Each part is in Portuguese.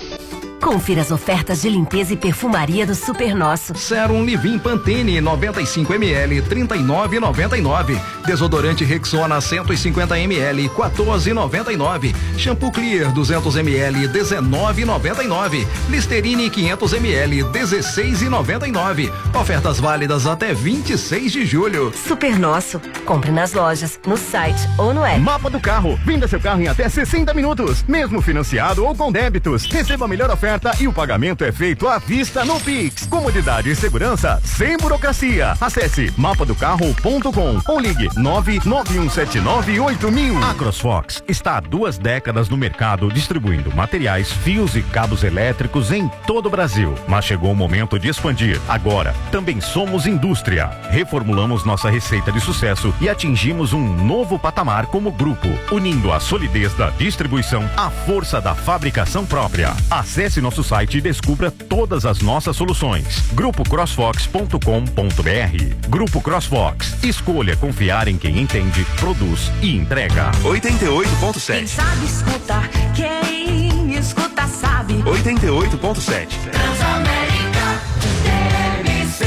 Confira as ofertas de limpeza e perfumaria do Super Nosso. Sérum Livin Pantene 95 ml 39,99. Desodorante Rexona 150 ml 14,99. Shampoo Clear 200 ml 19,99. Listerine 500 ml 16,99. Ofertas válidas até 26 de julho. Super Nosso. Compre nas lojas, no site ou no app. Mapa do Carro. Venda seu carro em até 60 minutos, mesmo financiado ou com débitos. Receba a melhor oferta e o pagamento é feito à vista no Pix. Comodidade e segurança sem burocracia. Acesse mapadocarro.com ou ligue 991798000. A CrossFox está há 2 décadas no mercado distribuindo materiais, fios e cabos elétricos em todo o Brasil. Mas chegou o momento de expandir. Agora, também somos indústria. Reformulamos nossa receita de sucesso e atingimos um novo patamar como grupo, unindo a solidez da distribuição à força da fabricação própria. Acesse nosso site e descubra todas as nossas soluções. grupocrossfox.com.br. Grupo CrossFox. Escolha confiar em quem entende, produz e entrega. 88.7. Quem sabe escutar, quem escuta sabe. 88.7. Transamérica TMC.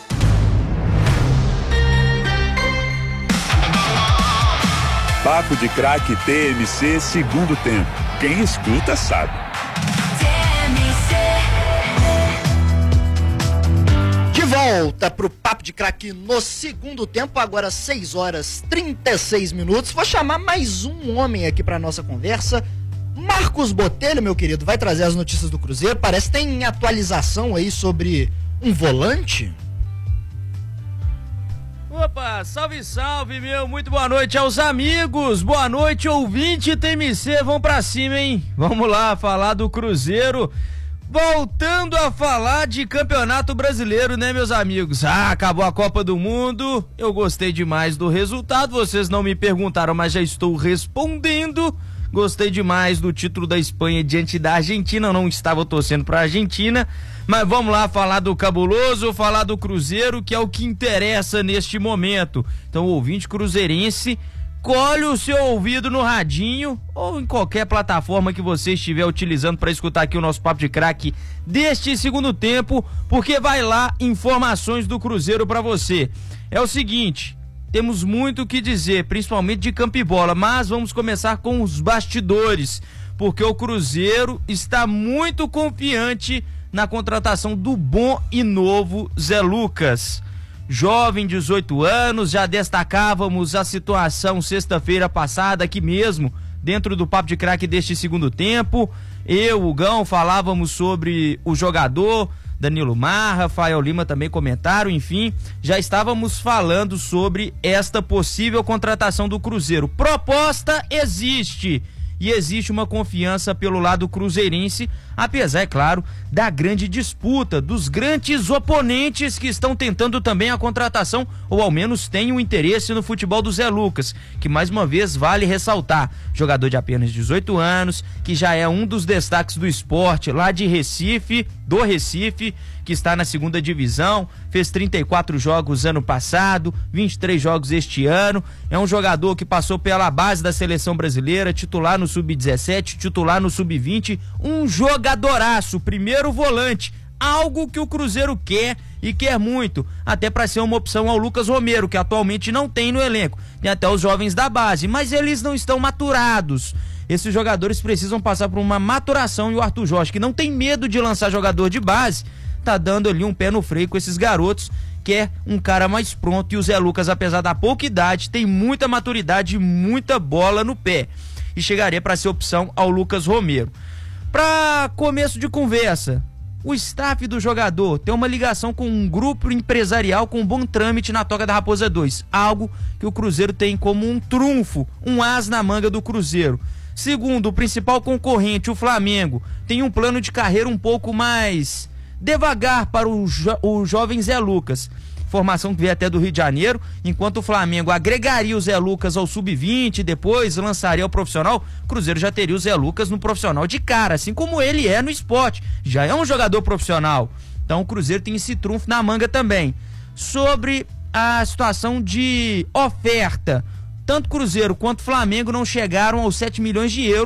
Papo de Craque TMC, segundo tempo. Quem escuta sabe. De volta pro Papo de Craque no segundo tempo, agora 6h36. Vou chamar mais um homem aqui pra nossa conversa. Marcos Botelho, meu querido, vai trazer as notícias do Cruzeiro. Parece que tem atualização aí sobre um volante. Opa, salve, salve, meu, muito boa noite aos amigos, boa noite, ouvinte TMC, vamos pra cima, hein? Vamos lá, falar do Cruzeiro, voltando a falar de Campeonato Brasileiro, né, meus amigos? Acabou a Copa do Mundo, eu gostei demais do resultado, vocês não me perguntaram, mas já estou respondendo. Gostei demais do título da Espanha diante da Argentina, eu não estava torcendo pra Argentina, mas vamos lá falar do cabuloso, falar do Cruzeiro, que é o que interessa neste momento. Então, o ouvinte cruzeirense, colhe o seu ouvido no radinho ou em qualquer plataforma que você estiver utilizando para escutar aqui o nosso Papo de Craque deste segundo tempo, porque vai lá informações do Cruzeiro para você. É o seguinte... Temos muito o que dizer, principalmente de campo e bola, mas vamos começar com os bastidores, porque o Cruzeiro está muito confiante na contratação do bom e novo Zé Lucas. Jovem, 18 anos, já destacávamos a situação sexta-feira passada aqui mesmo, dentro do Papo de Craque deste segundo tempo. Eu, o Gão, falávamos sobre o jogador... Danilo Mar, Rafael Lima também comentaram, enfim, já estávamos falando sobre esta possível contratação do Cruzeiro. Proposta existe, e existe uma confiança pelo lado cruzeirense, apesar, é claro, da grande disputa, dos grandes oponentes que estão tentando também a contratação, ou ao menos têm um interesse no futebol do Zé Lucas, que mais uma vez vale ressaltar, jogador de apenas 18 anos, que já é um dos destaques do esporte lá de Recife, que está na segunda divisão, fez 34 jogos ano passado, 23 jogos este ano, é um jogador que passou pela base da seleção brasileira, titular no Sub-17, titular no Sub-20, um jogadoraço, primeiro volante, algo que o Cruzeiro quer e quer muito, até para ser uma opção ao Lucas Romero, que atualmente não tem no elenco, tem até os jovens da base, mas eles não estão maturados. Esses jogadores precisam passar por uma maturação, e o Arthur Jorge, que não tem medo de lançar jogador de base, tá dando ali um pé no freio com esses garotos, que é um cara mais pronto, e o Zé Lucas, apesar da pouca idade, tem muita maturidade e muita bola no pé, e chegaria para ser opção ao Lucas Romero. Para começo de conversa, o staff do jogador tem uma ligação com um grupo empresarial com um bom trâmite na Toca da Raposa 2, algo que o Cruzeiro tem como um trunfo, um as na manga do Cruzeiro. Segundo, o principal concorrente, o Flamengo, tem um plano de carreira um pouco mais devagar para o jovem Zé Lucas. Informação que veio até do Rio de Janeiro, enquanto o Flamengo agregaria o Zé Lucas ao Sub-20, depois lançaria o profissional, o Cruzeiro já teria o Zé Lucas no profissional de cara, assim como ele é no esporte, já é um jogador profissional. Então o Cruzeiro tem esse trunfo na manga também. Sobre a situação de oferta, tanto Cruzeiro quanto Flamengo não chegaram aos 7 milhões de euros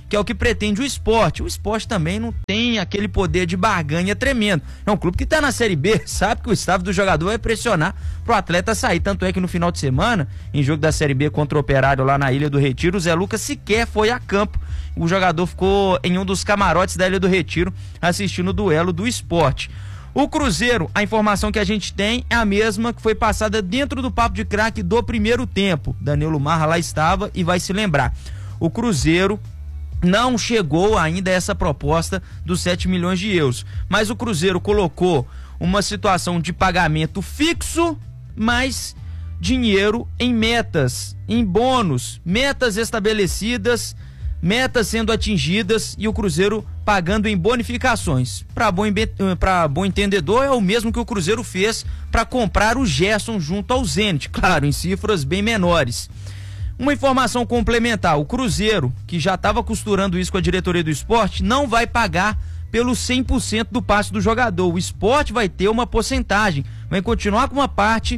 que é o que pretende o Sport. O Sport também não tem aquele poder de barganha tremendo. É um clube que está na Série B, sabe que o staff do jogador vai pressionar pro atleta sair. Tanto é que no final de semana, em jogo da Série B contra o Operário lá na Ilha do Retiro, o Zé Lucas sequer foi a campo. O jogador ficou em um dos camarotes da Ilha do Retiro assistindo o duelo do Sport. O Cruzeiro, a informação que a gente tem é a mesma que foi passada dentro do Papo de Craque do primeiro tempo. Danilo Marra lá estava e vai se lembrar. O Cruzeiro não chegou ainda a essa proposta dos 7 milhões de euros, mas o Cruzeiro colocou uma situação de pagamento fixo, mais dinheiro em metas, em bônus, metas estabelecidas, metas sendo atingidas e o Cruzeiro pagando em bonificações. Para bom entendedor, é o mesmo que o Cruzeiro fez para comprar o Gerson junto ao Zenit, claro, em cifras bem menores. Uma informação complementar, o Cruzeiro, que já estava costurando isso com a diretoria do Sport, não vai pagar pelo 100% do passe do jogador. O Sport vai ter uma porcentagem, vai continuar com uma parte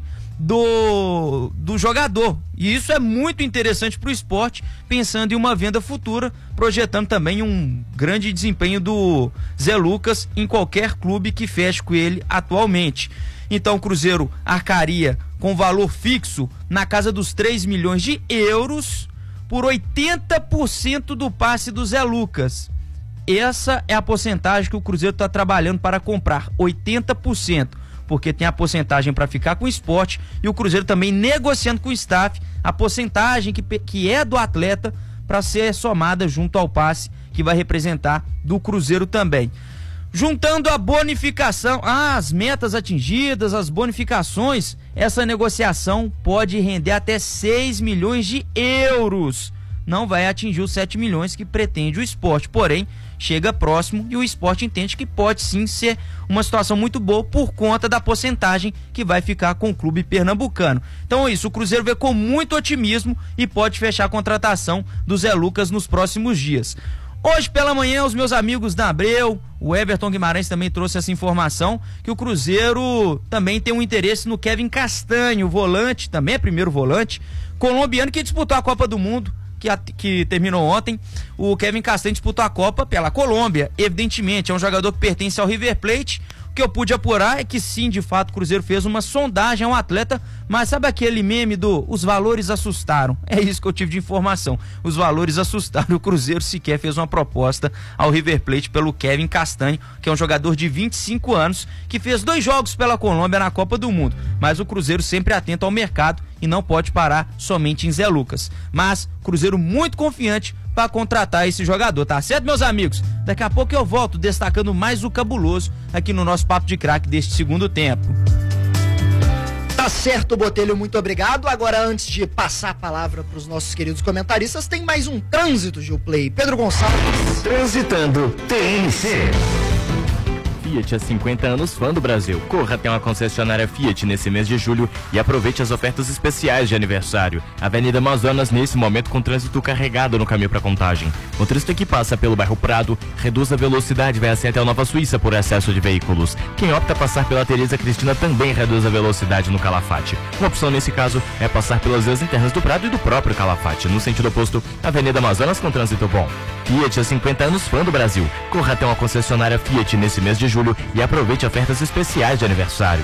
do jogador, e isso é muito interessante para o Sport, pensando em uma venda futura, projetando também um grande desempenho do Zé Lucas em qualquer clube que feche com ele atualmente. Então o Cruzeiro arcaria com valor fixo na casa dos 3 milhões de euros por 80% do passe do Zé Lucas. Essa é a porcentagem que o Cruzeiro está trabalhando para comprar, 80%. Porque tem a porcentagem para ficar com o Sport e o Cruzeiro também negociando com o staff a porcentagem que é do atleta para ser somada junto ao passe que vai representar do Cruzeiro também. Juntando a bonificação, as metas atingidas, as bonificações, essa negociação pode render até 6 milhões de euros. Não vai atingir os 7 milhões que pretende o Sport, porém chega próximo e o Sport entende que pode sim ser uma situação muito boa por conta da porcentagem que vai ficar com o clube pernambucano. Então é isso, o Cruzeiro vê com muito otimismo e pode fechar a contratação do Zé Lucas nos próximos dias. Hoje pela manhã, os meus amigos da Abreu, o Everton Guimarães também trouxe essa informação, que o Cruzeiro também tem um interesse no Kevin Castanho, volante, também é primeiro volante, colombiano que disputou a Copa do Mundo, que terminou ontem. O Kevin Castanho disputou a Copa pela Colômbia, evidentemente, é um jogador que pertence ao River Plate. O que eu pude apurar é que sim, de fato, o Cruzeiro fez uma sondagem a um atleta, mas sabe aquele meme do os valores assustaram? É isso que eu tive de informação, os valores assustaram, o Cruzeiro sequer fez uma proposta ao River Plate pelo Kevin Castanho, que é um jogador de 25 anos, que fez 2 jogos pela Colômbia na Copa do Mundo, mas o Cruzeiro sempre atento ao mercado e não pode parar somente em Zé Lucas, mas Cruzeiro muito confiante para contratar esse jogador, tá certo, meus amigos? Daqui a pouco eu volto destacando mais o cabuloso aqui no nosso Papo de Craque deste segundo tempo. Tá certo, Botelho, muito obrigado. Agora, antes de passar a palavra para os nossos queridos comentaristas, tem mais um trânsito, Gilplay. Pedro Gonçalves. Transitando TNC. Fiat há 50 anos, fã do Brasil. Corra até uma concessionária Fiat nesse mês de julho e aproveite as ofertas especiais de aniversário. Avenida Amazonas, nesse momento com trânsito carregado no caminho para Contagem. Motorista que passa pelo bairro Prado, reduz a velocidade, vai assim até a Nova Suíça por excesso de veículos. Quem opta passar pela Teresa Cristina também reduz a velocidade no Calafate. Uma opção nesse caso é passar pelas vias internas do Prado e do próprio Calafate. No sentido oposto, Avenida Amazonas com trânsito bom. Fiat há 50 anos, fã do Brasil. Corra até uma concessionária Fiat nesse mês de julho e aproveite ofertas especiais de aniversário.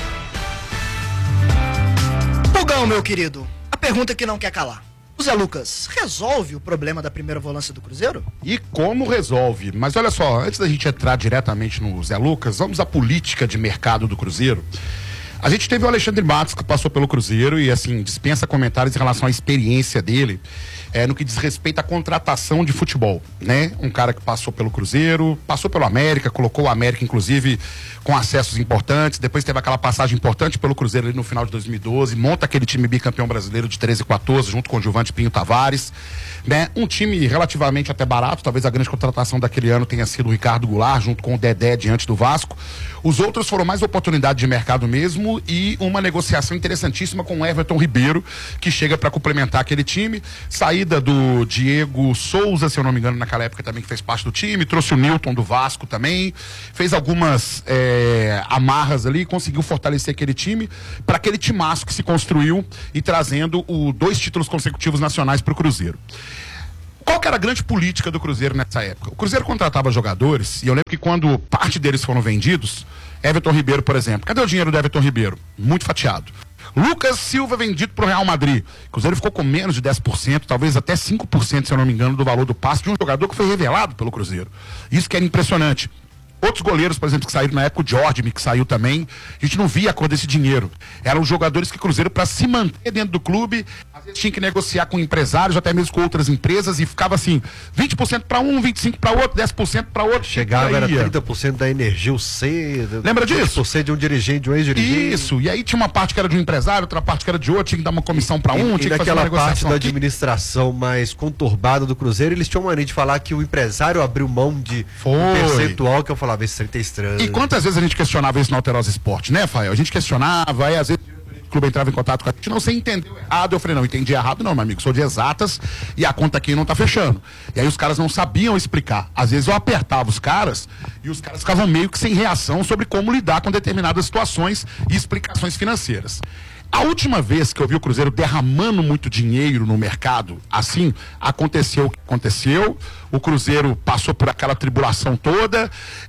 Pugão, meu querido, a pergunta que não quer calar. O Zé Lucas resolve o problema da primeira volância do Cruzeiro? E como resolve? Mas olha só, antes da gente entrar diretamente no Zé Lucas, vamos à política de mercado do Cruzeiro. A gente teve o Alexandre Matos, que passou pelo Cruzeiro e, assim, dispensa comentários em relação à experiência dele no que diz respeito à contratação de futebol, né? Um cara que passou pelo Cruzeiro, passou pelo América, colocou o América, inclusive, com acessos importantes, depois teve aquela passagem importante pelo Cruzeiro ali no final de 2012, monta aquele time bicampeão brasileiro de 13 e 14, junto com o Gilvante Pinho Tavares, né? Um time relativamente até barato, talvez a grande contratação daquele ano tenha sido o Ricardo Goulart, junto com o Dedé diante do Vasco. Os outros foram mais oportunidade de mercado mesmo e uma negociação interessantíssima com o Everton Ribeiro, que chega para complementar aquele time. Saída do Diego Souza, se eu não me engano, naquela época também, que fez parte do time, trouxe o Newton do Vasco também, fez algumas amarras ali, conseguiu fortalecer aquele time para aquele timaço que se construiu e trazendo 2 títulos consecutivos nacionais para o Cruzeiro. Qual que era a grande política do Cruzeiro nessa época? O Cruzeiro contratava jogadores, e eu lembro que quando parte deles foram vendidos, Everton Ribeiro, por exemplo. Cadê o dinheiro do Everton Ribeiro? Muito fatiado. Lucas Silva vendido pro Real Madrid. O Cruzeiro ficou com menos de 10%, talvez até 5%, se eu não me engano, do valor do passe de um jogador que foi revelado pelo Cruzeiro. Isso que era impressionante. Outros goleiros, por exemplo, que saíram na época, o Jorge, que saiu também, a gente não via a cor desse dinheiro. Eram jogadores que o Cruzeiro, para se manter dentro do clube, às vezes tinha que negociar com empresários, até mesmo com outras empresas, e ficava assim, 20% para um, 25% para outro, 10% para outro. Chegava, era 30% da energia, o C. Lembra disso? 30% de um dirigente, de um ex-dirigente. Isso, e aí tinha uma parte que era de um empresário, outra parte que era de outro, tinha que dar uma comissão para um, tinha que fazer uma negociação. Parte da administração mais conturbada do Cruzeiro, eles tinham mania de falar que o empresário abriu mão de um percentual, que eu falava, esse é estranho. E quantas vezes a gente questionava isso na Alterosa Esporte, né, Fael? A gente questionava, aí às vezes o clube entrava em contato com a gente, não, você entendeu errado. Eu falei, não, entendi errado não, meu amigo, sou de exatas e a conta aqui não tá fechando. E aí os caras não sabiam explicar. Às vezes eu apertava os caras e os caras ficavam meio que sem reação sobre como lidar com determinadas situações e explicações financeiras. A última vez que eu vi o Cruzeiro derramando muito dinheiro no mercado, assim, aconteceu o que aconteceu. O Cruzeiro passou por aquela tribulação toda.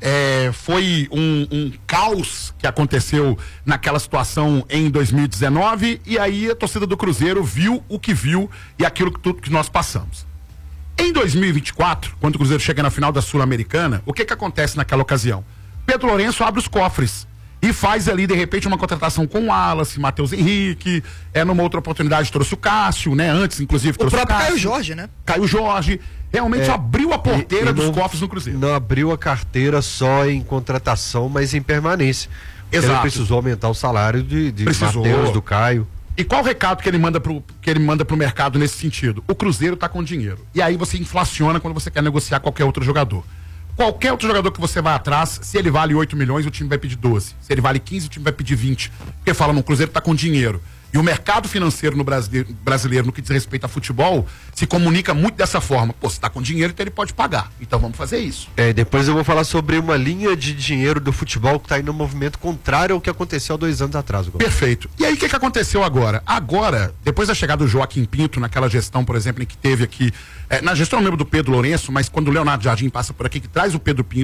Foi um caos que aconteceu naquela situação em 2019. E aí a torcida do Cruzeiro viu o que viu e aquilo que tudo que nós passamos. Em 2024, quando o Cruzeiro chega na final da Sul-Americana, o que acontece naquela ocasião? Pedro Lourenço abre os cofres e faz ali, de repente, uma contratação com o Wallace, Matheus Henrique, numa outra oportunidade trouxe o Cássio, né? Antes, inclusive, trouxe o próprio Cássio. Caio Jorge, né? Caio Jorge. Realmente abriu a porteira dos cofres no Cruzeiro. Não abriu a carteira só em contratação, mas em permanência. Exato. Ele precisou aumentar o salário de Matheus, do Caio. E qual o recado que ele manda pro mercado nesse sentido? O Cruzeiro tá com dinheiro. E aí você inflaciona quando você quer negociar qualquer outro jogador. Qualquer outro jogador que você vai atrás, se ele vale 8 milhões, o time vai pedir 12. Se ele vale 15, o time vai pedir 20. Porque fala, o Cruzeiro tá com dinheiro. E o mercado financeiro no brasileiro, no que diz respeito a futebol, se comunica muito dessa forma. Pô, se tá com dinheiro, então ele pode pagar. Então vamos fazer isso. Depois eu vou falar sobre uma linha de dinheiro do futebol que tá indo no movimento contrário ao que aconteceu há 2 anos atrás. Perfeito. E aí o que aconteceu agora? Agora, depois da chegada do Joaquim Pinto, naquela gestão, por exemplo, em que teve aqui, na gestão mesmo do Pedro Lourenço, mas quando o Leonardo Jardim passa por aqui, que traz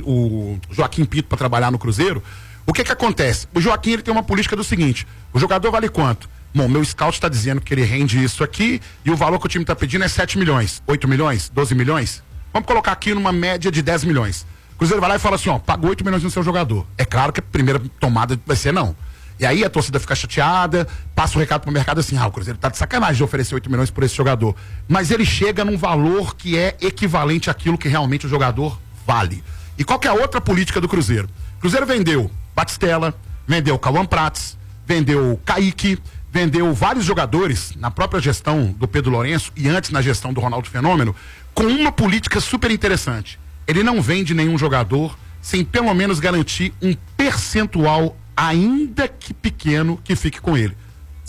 o Joaquim Pinto para trabalhar no Cruzeiro, o que acontece? O Joaquim, ele tem uma política do seguinte: o jogador vale quanto? Bom, meu scout está dizendo que ele rende isso aqui e o valor que o time está pedindo é 7 milhões, 8 milhões, 12 milhões. Vamos colocar aqui numa média de 10 milhões. O Cruzeiro vai lá e fala assim, pagou 8 milhões no seu jogador. É claro que a primeira tomada vai ser não. E aí a torcida fica chateada, passa o recado pro mercado assim, o Cruzeiro tá de sacanagem de oferecer 8 milhões por esse jogador. Mas ele chega num valor que é equivalente àquilo que realmente o jogador vale. E qual que é a outra política do Cruzeiro? O Cruzeiro vendeu Batistella, vendeu Cauã Prats, vendeu Kaique, vendeu vários jogadores na própria gestão do Pedro Lourenço e antes na gestão do Ronaldo Fenômeno, com uma política super interessante. Ele não vende nenhum jogador sem pelo menos garantir um percentual, ainda que pequeno, que fique com ele.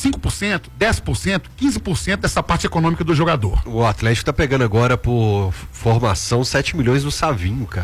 5%, 10%, 15% dessa parte econômica do jogador. O Atlético tá pegando agora por formação 7 milhões no Savinho, cara.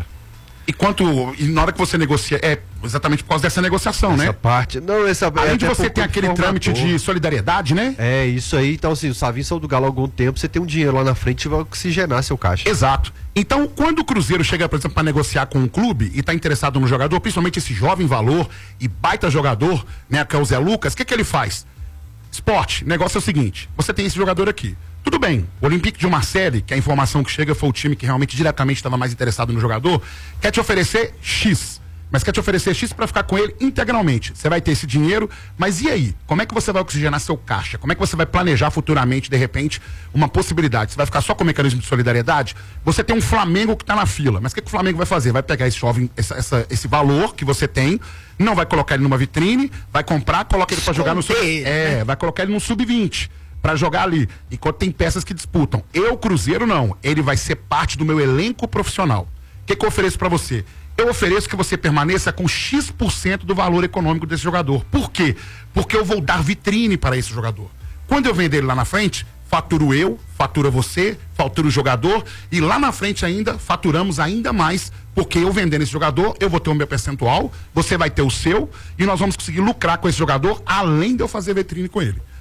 E na hora que você negocia, exatamente por causa dessa negociação, essa né? Parte, não, além de você ter aquele trâmite de solidariedade, né? É, isso aí, então assim, o Savinho saiu do Galo há algum tempo, você tem um dinheiro lá na frente e vai oxigenar seu caixa. Exato. Então, quando o Cruzeiro chega, por exemplo, para negociar com um clube e tá interessado no jogador, principalmente esse jovem valor e baita jogador, né, que é o Zé Lucas, o que ele faz? Esporte, o negócio é o seguinte, você tem esse jogador aqui. Tudo bem, o Olympique de Marseille, que a informação que chega foi o time que realmente diretamente estava mais interessado no jogador, quer te oferecer X, mas quer te oferecer X para ficar com ele integralmente. Você vai ter esse dinheiro, mas e aí? Como é que você vai oxigenar seu caixa? Como é que você vai planejar futuramente, de repente, uma possibilidade? Você vai ficar só com o mecanismo de solidariedade? Você tem um Flamengo que está na fila, mas o que o Flamengo vai fazer? Vai pegar esse jovem, esse valor que você tem, não vai colocar ele numa vitrine, vai comprar, coloca ele para jogar no vai colocar ele num sub-20. Pra jogar ali, enquanto tem peças que disputam. Cruzeiro, não. Ele vai ser parte do meu elenco profissional. O que eu ofereço pra você? Eu ofereço que você permaneça com X% do valor econômico desse jogador. Por quê? Porque eu vou dar vitrine para esse jogador. Quando eu vender ele lá na frente, faturo eu, fatura você, fatura o jogador, e lá na frente ainda, faturamos ainda mais, porque eu vendendo esse jogador, eu vou ter o meu percentual, você vai ter o seu, e nós vamos conseguir lucrar com esse jogador, além de eu fazer vitrine com ele.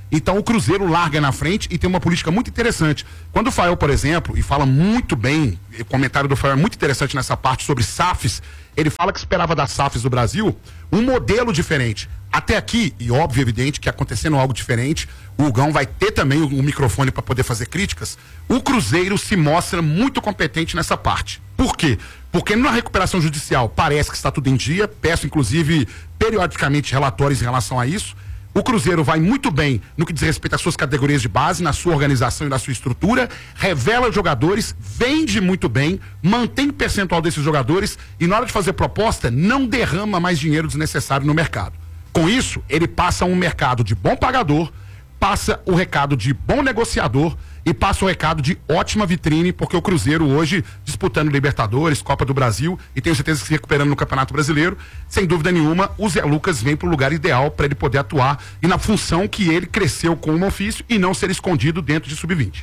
Então o Cruzeiro larga na frente e tem uma política muito interessante. Quando o Fael, por exemplo, e fala muito bem, o comentário do Fael é muito interessante nessa parte sobre SAFs, ele fala que esperava das SAFs do Brasil um modelo diferente. Até aqui, e óbvio, evidente, que acontecendo algo diferente, o Hugão vai ter também o microfone para poder fazer críticas. O Cruzeiro se mostra muito competente nessa parte. Por quê? Porque na recuperação judicial parece que está tudo em dia, peço inclusive periodicamente relatórios em relação a isso. O Cruzeiro vai muito bem no que diz respeito às suas categorias de base, na sua organização e na sua estrutura, revela jogadores, vende muito bem, mantém percentual desses jogadores e na hora de fazer proposta não derrama mais dinheiro desnecessário no mercado. Com isso, ele passa um mercado de bom pagador, passa o recado de bom negociador e passa o recado de ótima vitrine, porque o Cruzeiro hoje disputando Libertadores, Copa do Brasil e tenho certeza que se recuperando no Campeonato Brasileiro, sem dúvida nenhuma, o Zé Lucas vem para o lugar ideal para ele poder atuar e na função que ele cresceu com um ofício e não ser escondido dentro de sub-20.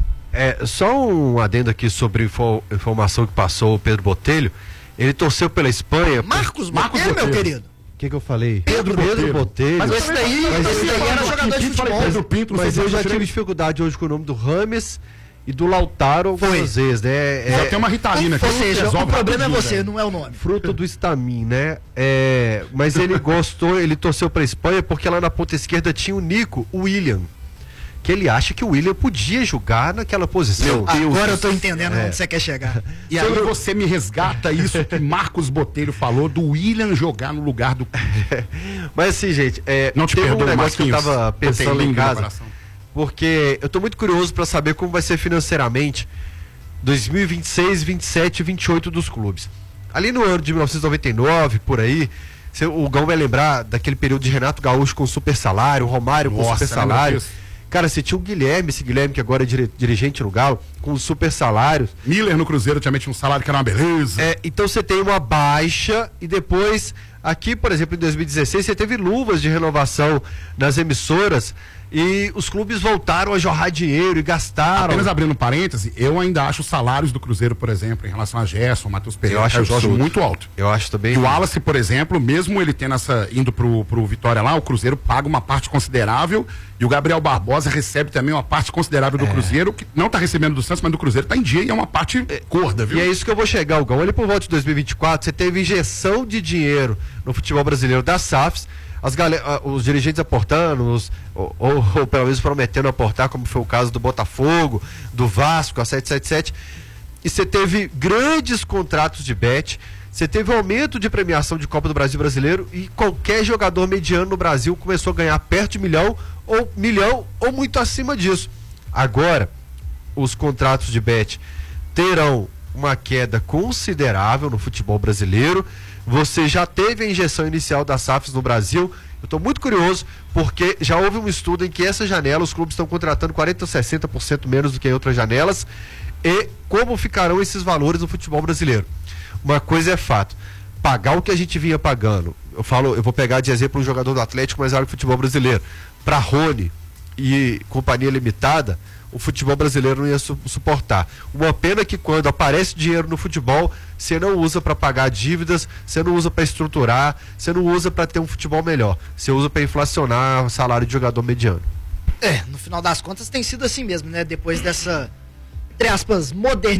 Só um adendo aqui sobre informação que passou o Pedro Botelho. Ele torceu pela Espanha. Marcos Botelho, meu querido. O que eu falei? Pedro Botelho. Mas esse daí era jogador de futebol. Pedro Pinto, mas eu já tive dificuldade hoje com o nome do Rames e do Lautaro algumas vezes, né? Só tem uma Ritalina aqui. Ou seja, o problema é você, não é o nome. Fruto do estamin, né? Mas ele gostou, ele torceu pra Espanha porque lá na ponta esquerda tinha o Nico, o William. Que ele acha que o William podia jogar naquela posição. Agora eu tô entendendo onde você quer chegar. E aí você me resgata isso que Marcos Botelho falou do William jogar no lugar do... Mas assim, gente, não te teve um perdoa, negócio que eu tava pensando em casa, coração. porque eu tô muito curioso para saber como vai ser financeiramente 2026, 27 e 28 dos clubes. Ali no ano de 1999, por aí, o Gão vai lembrar daquele período de Renato Gaúcho com super salário, Romário com super salário. Cara, você tinha o Guilherme, esse Guilherme que agora é dirigente no Galo, com super salários. Miller no Cruzeiro também tinha um salário que era uma beleza. Então você tem uma baixa e depois, aqui, por exemplo, em 2016, você teve luvas de renovação nas emissoras e os clubes voltaram a jorrar dinheiro e gastaram. Apenas abrindo parêntese, eu ainda acho os salários do Cruzeiro, por exemplo, em relação a Gerson, Matheus Pereira, Caio Jorge muito alto. Eu acho também. E o Wallace, por exemplo, mesmo ele tendo indo pro Vitória lá, o Cruzeiro paga uma parte considerável e o Gabriel Barbosa recebe também uma parte considerável do Cruzeiro, que não tá recebendo do Santos, mas do Cruzeiro tá em dia e é uma parte gorda, viu? E é isso que eu vou chegar, Gão. Ele por volta de 2024, você teve injeção de dinheiro no futebol brasileiro das SAFs, os dirigentes aportando, ou pelo menos prometendo aportar, como foi o caso do Botafogo, do Vasco, a 777. E você teve grandes contratos de bet, você teve aumento de premiação de Copa do Brasil brasileiro e qualquer jogador mediano no Brasil começou a ganhar perto de milhão ou muito acima disso. Agora, os contratos de bet terão uma queda considerável no futebol brasileiro. Você já teve a injeção inicial das SAFs no Brasil. Eu estou muito curioso, porque já houve um estudo em que essa janela, os clubes estão contratando 40% a 60% menos do que em outras janelas. E como ficarão esses valores no futebol brasileiro? Uma coisa é fato, pagar o que a gente vinha pagando. Eu vou pegar de exemplo um jogador do Atlético, mas área do futebol brasileiro. Para Rony e companhia limitada, o futebol brasileiro não ia suportar. Uma pena que quando aparece dinheiro no futebol, você não usa para pagar dívidas, você não usa para estruturar, você não usa para ter um futebol melhor. Você usa para inflacionar o salário de jogador mediano. No final das contas tem sido assim mesmo, né? Depois dessa, entre aspas,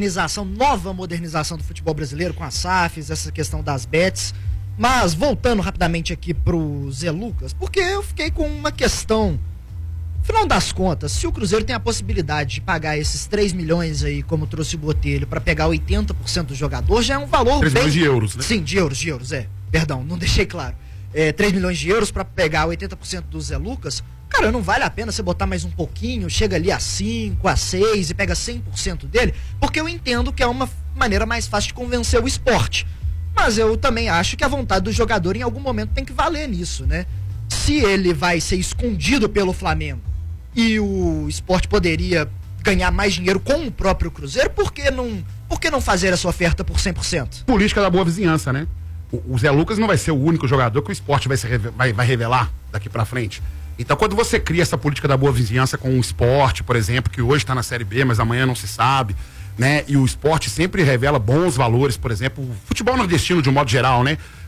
nova modernização do futebol brasileiro com as SAFs, essa questão das bets. Mas voltando rapidamente aqui pro Zé Lucas, porque eu fiquei com uma questão. Afinal das contas, se o Cruzeiro tem a possibilidade de pagar esses 3 milhões aí, como trouxe o Botelho, para pegar 80% do jogador, já é um valor 3 milhões de euros, né? Sim, de euros, Perdão, não deixei claro. 3 milhões de euros para pegar 80% do Zé Lucas, cara, não vale a pena você botar mais um pouquinho, chega ali a 5, a 6 e pega 100% dele, porque eu entendo que é uma maneira mais fácil de convencer o esporte. Mas eu também acho que a vontade do jogador em algum momento tem que valer nisso, né? Se ele vai ser escondido pelo Flamengo e o esporte poderia ganhar mais dinheiro com o próprio Cruzeiro, por que não fazer essa oferta por 100%? Política da boa vizinhança, né? O Zé Lucas não vai ser o único jogador que o esporte vai revelar daqui pra frente. Então, quando você cria essa política da boa vizinhança com o esporte, por exemplo, que hoje está na Série B, mas amanhã não se sabe, né? E o esporte sempre revela bons valores, por exemplo, o futebol nordestino de um modo geral, né?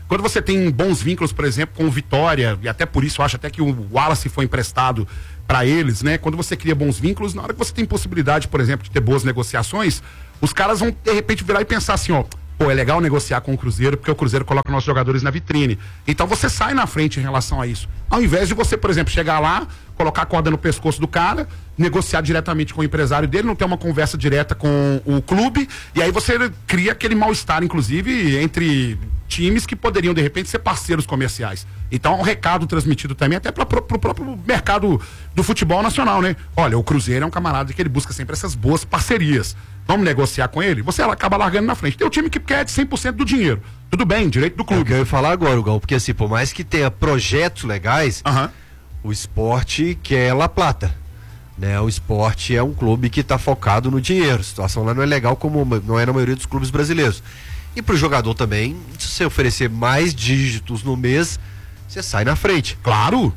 Quando você tem bons vínculos, por exemplo, com o Vitória, e até por isso eu acho até que o Wallace foi emprestado para eles, né? Quando você cria bons vínculos, na hora que você tem possibilidade, por exemplo, de ter boas negociações, os caras vão de repente virar e pensar assim, ó, pô, é legal negociar com o Cruzeiro, porque o Cruzeiro coloca nossos jogadores na vitrine. Então você sai na frente em relação a isso. Ao invés de você, por exemplo, chegar lá, colocar a corda no pescoço do cara, negociar diretamente com o empresário dele, não ter uma conversa direta com o clube, e aí você cria aquele mal-estar, inclusive, entre times que poderiam, de repente, ser parceiros comerciais. Então é um recado transmitido também até para pro próprio mercado do futebol nacional, né? Olha, o Cruzeiro é um camarada que ele busca sempre essas boas parcerias. Vamos negociar com ele? Você acaba largando na frente. Tem o time que quer de 100% do dinheiro. Tudo bem, direito do clube. É o que eu ia falar agora, Gal, porque assim, por mais que tenha projetos legais, o Sport quer La Plata. Né? O Sport é um clube que está focado no dinheiro. A situação lá não é legal como não é na maioria dos clubes brasileiros. E pro jogador também, se você oferecer mais dígitos no mês, você sai na frente. Claro!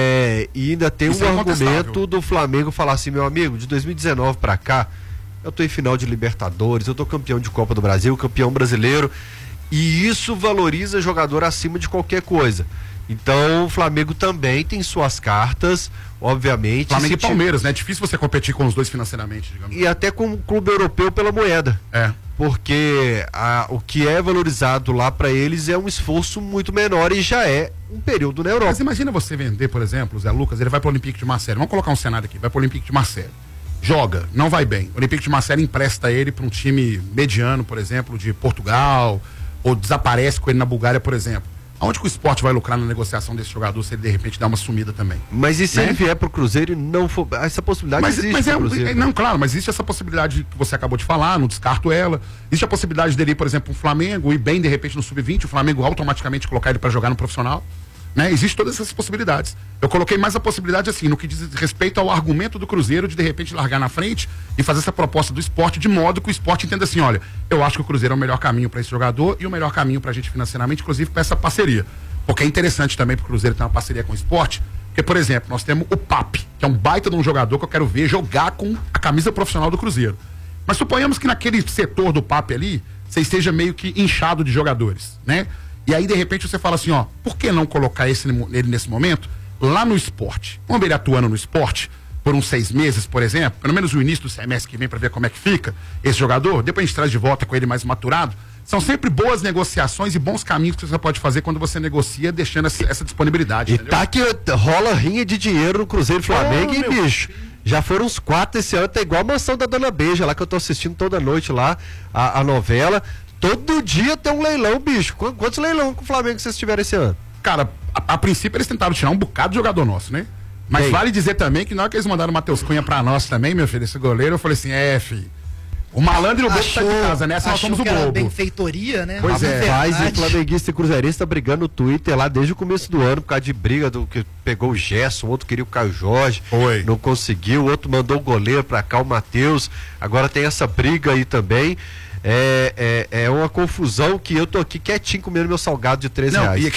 E ainda tem um argumento do Flamengo falar assim, meu amigo, de 2019 para cá, eu tô em final de Libertadores, eu tô campeão de Copa do Brasil, campeão brasileiro, e isso valoriza jogador acima de qualquer coisa. Então o Flamengo também tem suas cartas, obviamente. Flamengo e Palmeiras, né? É difícil você competir com os dois financeiramente, digamos. E até com o clube europeu pela moeda. Porque o que é valorizado lá para eles é um esforço muito menor e já é um período na Europa. Mas imagina você vender, por exemplo, o Zé Lucas, ele vai para o Olympique de Marseille. Vamos colocar um cenário aqui, vai para o Olympique de Marseille. Joga, não vai bem. O Olympique de Marseille empresta ele para um time mediano, por exemplo, de Portugal, ou desaparece com ele na Bulgária, por exemplo. Aonde que o Sport vai lucrar na negociação desse jogador se ele de repente dá uma sumida também? Mas e se ele vier pro Cruzeiro e não for... Essa possibilidade existe pro Cruzeiro. Não, claro, mas existe essa possibilidade que você acabou de falar, não descarto ela. Existe a possibilidade dele ir, por exemplo, um Flamengo, ir bem de repente no Sub-20, o Flamengo automaticamente colocar ele para jogar no profissional. Né? Existem todas essas possibilidades. Eu coloquei mais a possibilidade assim, no que diz respeito ao argumento do Cruzeiro de repente largar na frente e fazer essa proposta do Sport de modo que o Sport entenda assim, olha, eu acho que o Cruzeiro é o melhor caminho para esse jogador e o melhor caminho pra gente financeiramente, inclusive para essa parceria. Porque é interessante também pro Cruzeiro ter uma parceria com o Sport, porque, por exemplo, nós temos o Pape, que é um baita de um jogador que eu quero ver jogar com a camisa profissional do Cruzeiro. Mas suponhamos que naquele setor do Pape ali, você esteja meio que inchado de jogadores, né? E aí, de repente, você fala assim, ó, por que não colocar ele nesse momento lá no Sport? Vamos ver ele atuando no Sport por uns 6 meses, por exemplo, pelo menos o início do semestre que vem para ver como é que fica esse jogador, depois a gente traz de volta com ele mais maturado. São sempre boas negociações e bons caminhos que você pode fazer quando você negocia, deixando essa disponibilidade. E entendeu? tá que rola rinha de dinheiro no Cruzeiro e Flamengo, e bicho, já foram uns 4 esse ano, tá igual a Mansão da Dona Beija lá, que eu tô assistindo toda noite lá, a novela. Todo dia tem um leilão, bicho. Quantos leilões com o Flamengo vocês tiveram esse ano? Cara, a princípio eles tentaram tirar um bocado de jogador nosso, né? Mas vale dizer também que na hora que eles mandaram o Matheus Cunha pra nós também, meu filho, esse goleiro, eu falei assim, filho, o malandro e o bobo tá de casa, né? Nós somos o bobo. Benfeitoria, né? Pois é. Rapaz, e flamenguista e cruzeirista brigando no Twitter lá desde o começo do ano, por causa de briga do que pegou o Gerson, o outro queria o Caio Jorge, não conseguiu, o outro mandou o goleiro pra cá, o Matheus. Agora tem essa briga aí também. É uma confusão que eu tô aqui quietinho comendo meu salgado de R$13.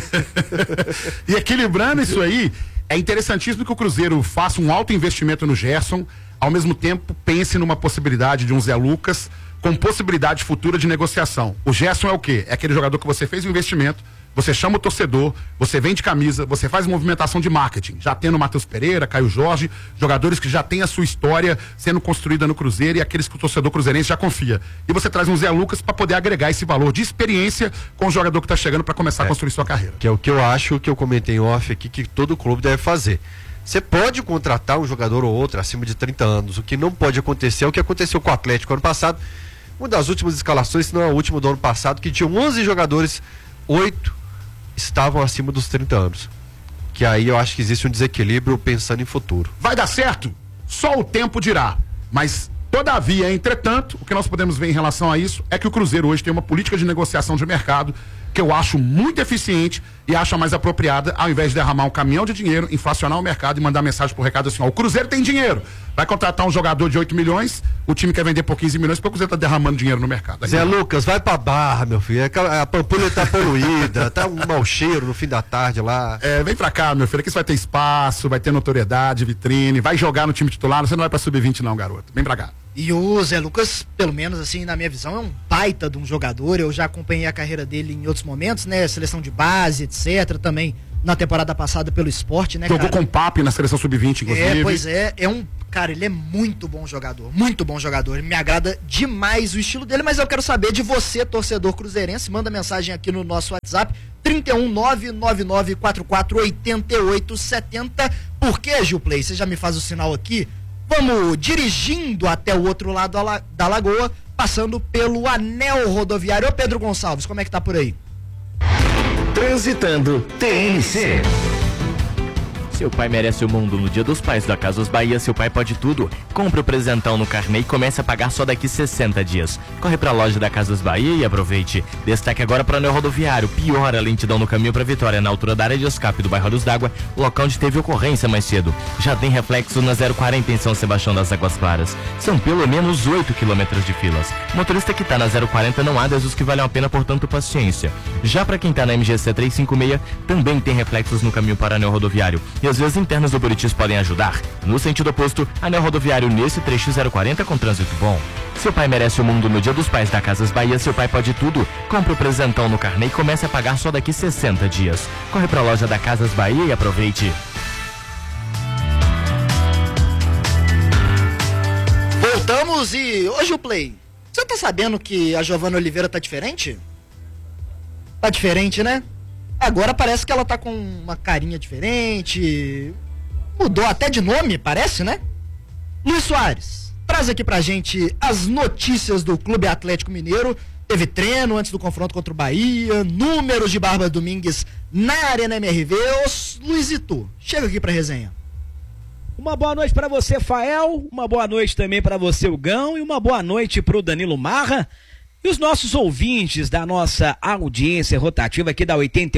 E equilibrando isso aí, é interessantíssimo que o Cruzeiro faça um alto investimento no Gerson, ao mesmo tempo pense numa possibilidade de um Zé Lucas com possibilidade futura de negociação. O Gerson é o quê? É aquele jogador que você fez o investimento, você chama o torcedor, você vende camisa, você faz movimentação de marketing. Já tendo o Matheus Pereira, Caio Jorge, jogadores que já têm a sua história sendo construída no Cruzeiro e aqueles que o torcedor cruzeirense já confia. E você traz um Zé Lucas para poder agregar esse valor de experiência com o jogador que está chegando para começar a construir sua carreira. Que é o que eu acho, que eu comentei em off aqui, que todo clube deve fazer. Você pode contratar um jogador ou outro acima de 30 anos. O que não pode acontecer é o que aconteceu com o Atlético ano passado. Uma das últimas escalações, se não a última do ano passado, que tinha 11 jogadores, 8 estavam acima dos 30 anos. Que aí eu acho que existe um desequilíbrio pensando em futuro. Vai dar certo? Só o tempo dirá. Mas, todavia, entretanto, o que nós podemos ver em relação a isso é que o Cruzeiro hoje tem uma política de negociação de mercado que eu acho muito eficiente e acho a mais apropriada, ao invés de derramar um caminhão de dinheiro, inflacionar o mercado e mandar mensagem pro recado assim, ó, o Cruzeiro tem dinheiro, vai contratar um jogador de 8 milhões, o time quer vender por 15 milhões, porque o Cruzeiro tá derramando dinheiro no mercado. Zé Lucas, vai pra Barra, meu filho, a Pampulha tá poluída, tá um mau cheiro no fim da tarde lá. Vem pra cá, meu filho, aqui você vai ter espaço, vai ter notoriedade, vitrine, vai jogar no time titular, você não vai pra Sub-20 não, garoto, vem pra cá. E o Zé Lucas, pelo menos assim, na minha visão, é um baita de um jogador, eu já acompanhei a carreira dele em outros momentos, né? Seleção de base, etc. Também na temporada passada pelo Sport, né, Jogou com o Pape na seleção sub-20, inclusive. Pois é, cara, ele é muito bom jogador, ele me agrada demais o estilo dele, mas eu quero saber de você, torcedor cruzeirense, manda mensagem aqui no nosso WhatsApp, 31999448870. Por que, Gilplay? Você já me faz o sinal aqui? Vamos dirigindo até o outro lado da lagoa, passando pelo anel rodoviário. Ô Pedro Gonçalves, como é que tá por aí? Transitando TNC. Seu pai merece o mundo. No Dia dos Pais da Casas Bahia, seu pai pode tudo. Compre o presentão no carnê e comece a pagar só daqui 60 dias. Corre pra loja da Casas Bahia e aproveite. Destaque agora para o anel rodoviário. Piora a lentidão no caminho para Vitória, na altura da área de escape do bairro Olhos d'Água, local onde teve ocorrência mais cedo. Já tem reflexo na 040 em São Sebastião das Águas Claras. São pelo menos 8 quilômetros de filas. Motorista que tá na 040 não há adesivos que valham a pena, portanto, paciência. Já para quem tá na MGC 356, também tem reflexos no caminho para o anel rodoviário. E as vias internas do Buritis podem ajudar. No sentido oposto, anel rodoviário nesse trecho 040 com trânsito bom. Seu pai merece o mundo. No Dia dos Pais da Casas Bahia, seu pai pode tudo. Compre o presentão no carnê e comece a pagar só daqui 60 dias. Corre pra loja da Casas Bahia e aproveite. Voltamos e hoje o Play. Você tá sabendo que a Giovana Oliveira tá diferente? Tá diferente, né? Agora parece que ela tá com uma carinha diferente. Mudou até de nome, parece, né? Luiz Soares, traz aqui pra gente as notícias do Clube Atlético Mineiro. Teve treino antes do confronto contra o Bahia, números de Barba Domingues na Arena MRV. Ô, Luizito, chega aqui pra resenha. Uma boa noite pra você, Fael. Uma boa noite também pra você, Hugão. E uma boa noite pro Danilo Marra. E os nossos ouvintes da nossa audiência rotativa aqui da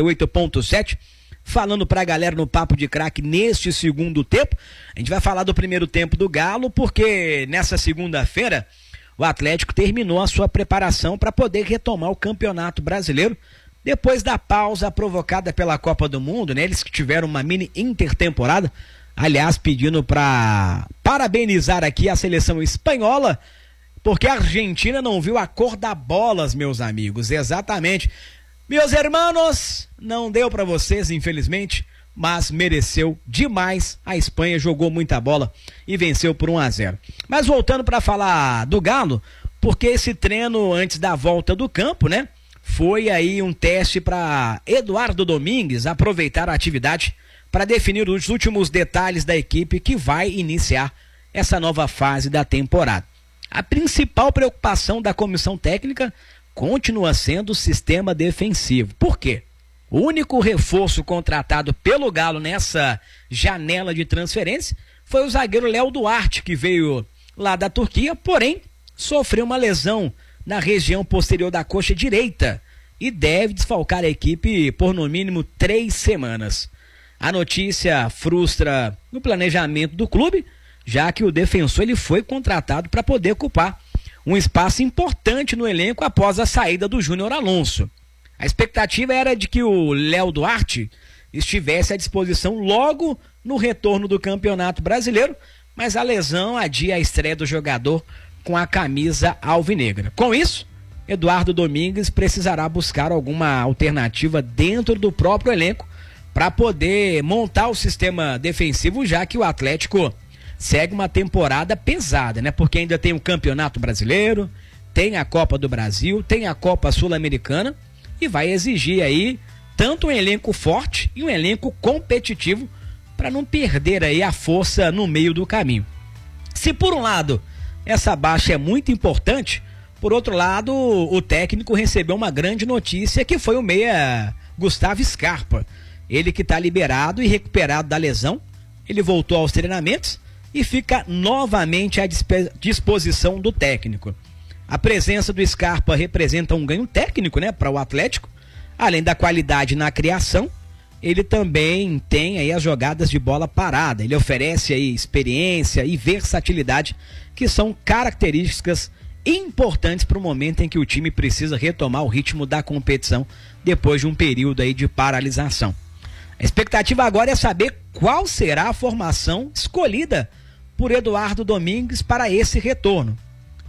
88.7, falando pra galera no Papo de Craque neste segundo tempo. A gente vai falar do primeiro tempo do Galo, porque nessa segunda-feira o Atlético terminou a sua preparação para poder retomar o Campeonato Brasileiro, depois da pausa provocada pela Copa do Mundo, né? Eles que tiveram uma mini intertemporada, aliás, pedindo para parabenizar aqui a seleção espanhola, porque a Argentina não viu a cor da bolas, meus amigos, exatamente. Meus hermanos, não deu para vocês, infelizmente, mas mereceu demais. A Espanha jogou muita bola e venceu por 1-0. Mas voltando para falar do Galo, porque esse treino antes da volta do campo, né? Foi aí um teste para Eduardo Domingues aproveitar a atividade para definir os últimos detalhes da equipe que vai iniciar essa nova fase da temporada. A principal preocupação da comissão técnica continua sendo o sistema defensivo. Por quê? O único reforço contratado pelo Galo nessa janela de transferência foi o zagueiro Léo Duarte, que veio lá da Turquia, porém sofreu uma lesão na região posterior da coxa direita e deve desfalcar a equipe por no mínimo 3 semanas. A notícia frustra o planejamento do clube, já que o defensor ele foi contratado para poder ocupar um espaço importante no elenco após a saída do Júnior Alonso. A expectativa era de que o Léo Duarte estivesse à disposição logo no retorno do Campeonato Brasileiro, mas a lesão adia a estreia do jogador com a camisa alvinegra. Com isso, Eduardo Domingues precisará buscar alguma alternativa dentro do próprio elenco para poder montar o sistema defensivo, já que o Atlético segue uma temporada pesada, né? Porque ainda tem o Campeonato Brasileiro, tem a Copa do Brasil, tem a Copa Sul-Americana e vai exigir aí tanto um elenco forte e um elenco competitivo para não perder aí a força no meio do caminho. Se por um lado essa baixa é muito importante, por outro lado o técnico recebeu uma grande notícia, que foi o meia Gustavo Scarpa. Ele que está liberado e recuperado da lesão, ele voltou aos treinamentos e fica novamente à disposição do técnico. A presença do Scarpa representa um ganho técnico, né, para o Atlético. Além da qualidade na criação, ele também tem aí as jogadas de bola parada. Ele oferece aí experiência e versatilidade, que são características importantes para o momento em que o time precisa retomar o ritmo da competição depois de um período aí de paralisação. A expectativa agora é saber qual será a formação escolhida por Eduardo Domingues para esse retorno.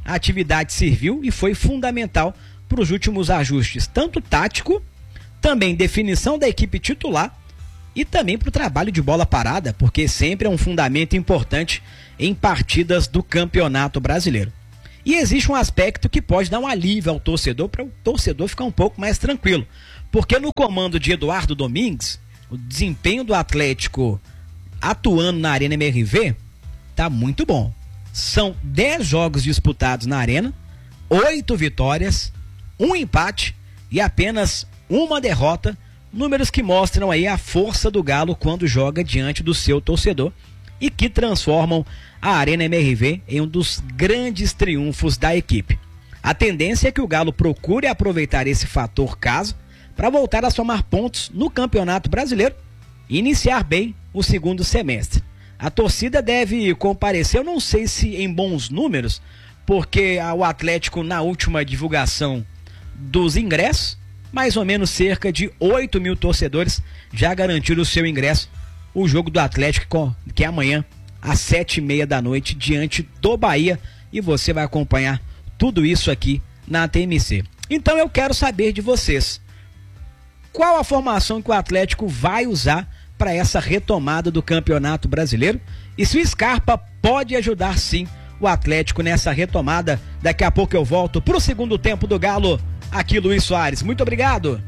a atividade serviu e foi fundamental para os últimos ajustes, tanto tático, também definição da equipe titular e também para o trabalho de bola parada, porque sempre é um fundamento importante em partidas do Campeonato Brasileiro. E existe um aspecto que pode dar um alívio ao torcedor, para o torcedor ficar um pouco mais tranquilo, porque no comando de Eduardo Domingues, o desempenho do Atlético atuando na Arena MRV tá muito bom. São 10 jogos disputados na Arena, 8 vitórias, 1 empate e apenas 1 derrota, números que mostram aí a força do Galo quando joga diante do seu torcedor e que transformam a Arena MRV em um dos grandes triunfos da equipe. A tendência é que o Galo procure aproveitar esse fator caso para voltar a somar pontos no Campeonato Brasileiro e iniciar bem o segundo semestre. A torcida deve comparecer, eu não sei se em bons números, porque o Atlético, na última divulgação dos ingressos, mais ou menos cerca de 8 mil torcedores já garantiram o seu ingresso. O jogo do Atlético, que é amanhã, às 7h30 da noite, diante do Bahia. E você vai acompanhar tudo isso aqui na TMC. Então eu quero saber de vocês, qual a formação que o Atlético vai usar para essa retomada do Campeonato Brasileiro? E se o Scarpa pode ajudar sim o Atlético nessa retomada. Daqui a pouco eu volto para o segundo tempo do Galo. Aqui, Luiz Soares. Muito obrigado.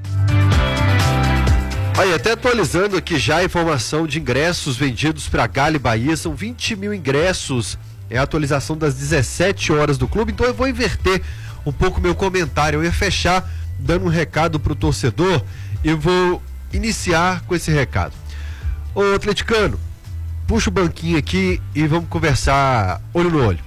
Aí, até atualizando aqui já a informação de ingressos vendidos para Galo e Bahia, são 20 mil ingressos, é a atualização das 17 horas do clube, então eu vou inverter um pouco meu comentário, eu ia fechar dando um recado pro torcedor, eu vou iniciar com esse recado. Ô atleticano, puxa o banquinho aqui e vamos conversar olho no olho.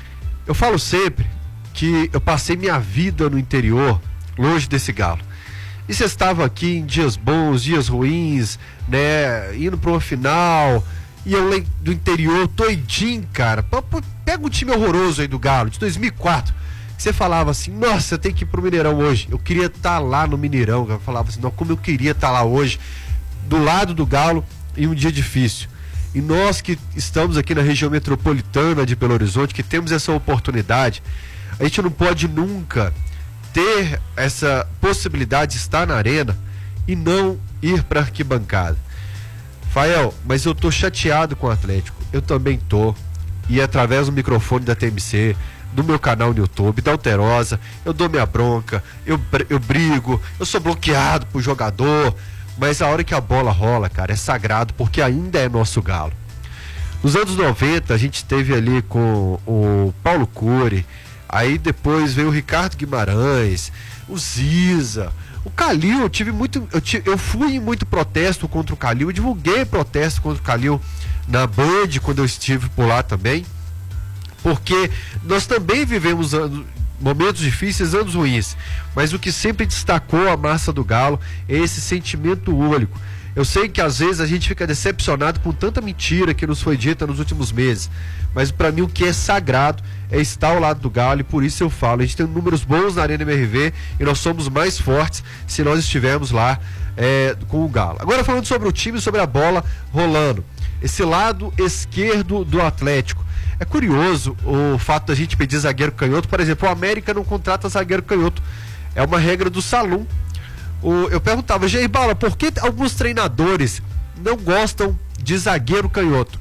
Eu falo sempre que eu passei minha vida no interior, longe desse Galo. E você estava aqui em dias bons, dias ruins, né? Indo para uma final, e eu do interior, doidinho, cara. Pega um time horroroso aí do Galo, de 2004. Você falava assim, nossa, eu tenho que ir pro Mineirão hoje. Eu queria estar lá no Mineirão. Eu falava assim, não, como eu queria estar lá hoje, do lado do Galo, em um dia difícil. E nós que estamos aqui na região metropolitana de Belo Horizonte, que temos essa oportunidade, a gente não pode nunca ter essa possibilidade de estar na arena e não ir para arquibancada. Fael, mas eu tô chateado com o Atlético. Eu também tô. E através do microfone da TMC, do meu canal no YouTube, da Alterosa, eu dou minha bronca, eu brigo, eu sou bloqueado por jogador, mas a hora que a bola rola, cara, é sagrado, porque ainda é nosso Galo. Nos anos 90, a gente esteve ali com o Paulo Cury, aí depois veio o Ricardo Guimarães, o Ziza, o Calil. Eu fui em muito protesto contra o Calil, eu divulguei protesto contra o Calil na Band quando eu estive por lá também, porque nós também vivemos momentos difíceis, anos ruins, mas o que sempre destacou a massa do Galo é esse sentimento único. Eu sei que às vezes a gente fica decepcionado com tanta mentira que nos foi dita nos últimos meses, mas para mim o que é sagrado é estar ao lado do Galo, e por isso eu falo, a gente tem números bons na Arena MRV e nós somos mais fortes se nós estivermos lá com o Galo. Agora falando sobre o time, sobre a bola rolando, esse lado esquerdo do Atlético, é curioso o fato da gente pedir zagueiro canhoto. Por exemplo, o América não contrata zagueiro canhoto, é uma regra do salão. Eu perguntava, Jair Bala, por que alguns treinadores não gostam de zagueiro canhoto?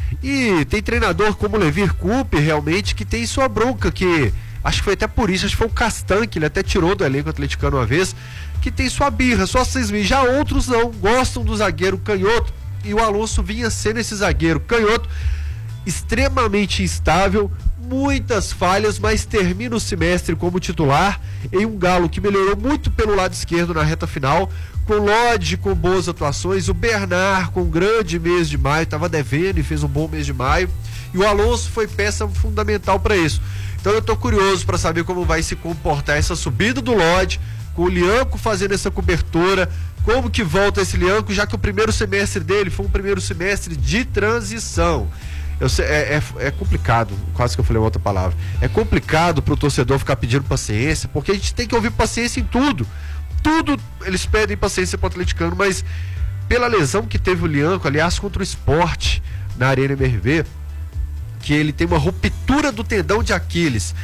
E tem treinador como o Levir Coupe, realmente, que tem sua bronca, que acho que foi até por isso, acho que foi o Castan, que ele até tirou do elenco atleticano uma vez, que tem sua birra, sua cisma. Já outros não gostam do zagueiro canhoto, e o Alonso vinha sendo esse zagueiro canhoto, extremamente instável, muitas falhas, mas termina o semestre como titular em um Galo que melhorou muito pelo lado esquerdo na reta final, com o Lodge com boas atuações, o Bernard com um grande mês de maio, estava devendo e fez um bom mês de maio, e o Alonso foi peça fundamental para isso. Então eu estou curioso para saber como vai se comportar essa subida do Lodge, com o Lianco fazendo essa cobertura, como que volta esse Lianco, já que o primeiro semestre dele foi um primeiro semestre de transição. Eu sei, é complicado, quase que eu falei uma outra palavra. É complicado pro torcedor ficar pedindo paciência, porque a gente tem que ouvir paciência em tudo. Tudo eles pedem paciência pro atleticano, mas pela lesão que teve o Lianco, aliás, contra o Sport na Arena MRV, que ele tem uma ruptura do tendão de Aquiles.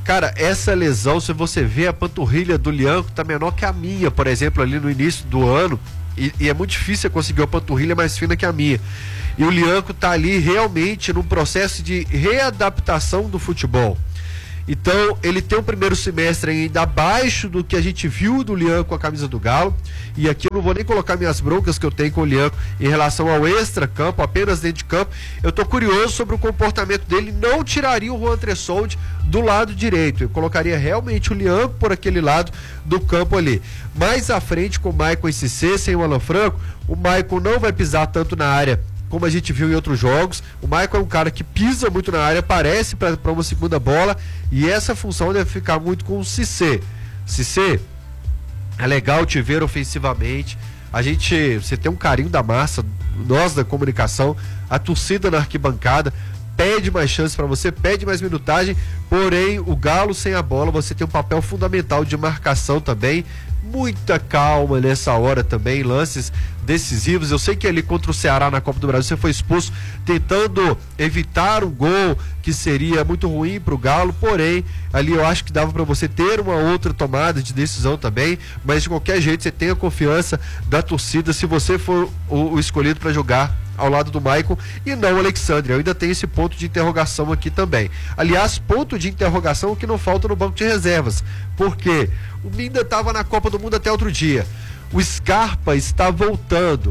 Cara, essa lesão, se você vê, a panturrilha do Lianco tá menor que a minha, por exemplo, ali no início do ano, e é muito difícil conseguir uma panturrilha mais fina que a minha. E o Lianco tá ali realmente num processo de readaptação do futebol. Então, ele tem um primeiro semestre ainda abaixo do que a gente viu do Lianco com a camisa do Galo. E aqui eu não vou nem colocar minhas broncas que eu tenho com o Lianco em relação ao extra-campo, apenas dentro de campo. Eu tô curioso sobre o comportamento dele. Não tiraria o Juan Tressoldi do lado direito. Eu colocaria realmente o Lianco por aquele lado do campo ali. Mais à frente, com o Maicon e Cissé, sem o Alan Franco, o Maicon não vai pisar tanto na área como a gente viu em outros jogos. O Maicon é um cara que pisa muito na área, aparece para uma segunda bola, e essa função deve ficar muito com o Cissé. Cissé, é legal te ver ofensivamente. Você tem um carinho da massa, nós da comunicação, a torcida na arquibancada pede mais chances para você, pede mais minutagem, porém o Galo sem a bola, você tem um papel fundamental de marcação também. Muita calma nessa hora também, lances decisivos. Eu sei que ali contra o Ceará na Copa do Brasil você foi expulso tentando evitar um gol que seria muito ruim pro Galo, porém ali eu acho que dava para você ter uma outra tomada de decisão também, mas de qualquer jeito você tem a confiança da torcida se você for o escolhido para jogar ao lado do Maicon e não o Alexandre. Eu ainda tenho esse ponto de interrogação aqui também. Aliás, ponto de interrogação que não falta no banco de reservas, porque o Minda estava na Copa do Mundo até outro dia, o Scarpa está voltando,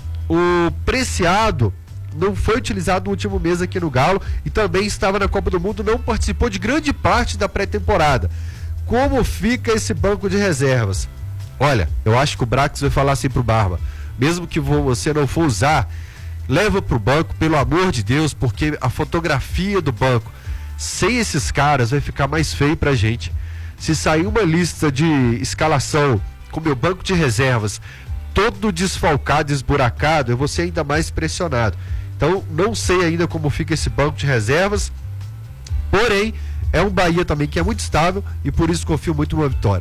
o Preciado não foi utilizado no último mês aqui no Galo e também estava na Copa do Mundo, não participou de grande parte da pré-temporada. Como fica esse banco de reservas? Olha, eu acho que o Brax vai falar assim pro Barba, mesmo que você não for usar, leva pro banco, pelo amor de Deus, porque a fotografia do banco sem esses caras vai ficar mais feio pra gente. Se sair uma lista de escalação com meu banco de reservas todo desfalcado, esburacado, eu vou ser ainda mais pressionado. Então não sei ainda como fica esse banco de reservas, porém é um Bahia também que é muito estável e por isso confio muito numa vitória.